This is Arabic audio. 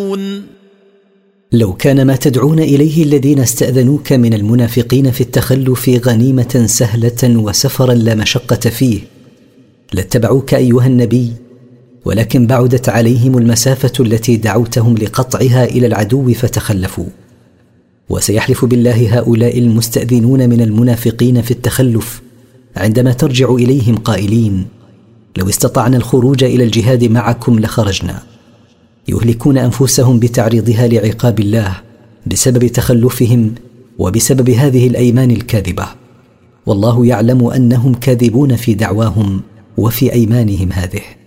لو كان ما تدعون إليه الذين استأذنوك من المنافقين في التخلف غنيمة سهلة وسفرا لا مشقة فيه لاتبعوك أيها النبي، ولكن بعدت عليهم المسافة التي دعوتهم لقطعها إلى العدو فتخلفوا. وسيحلف بالله هؤلاء المستأذنون من المنافقين في التخلف عندما ترجع إليهم قائلين: لو استطعنا الخروج إلى الجهاد معكم لخرجنا. يهلكون أنفسهم بتعريضها لعقاب الله بسبب تخلفهم وبسبب هذه الأيمان الكاذبة، والله يعلم أنهم كاذبون في دعواهم وفي أيمانهم هذه.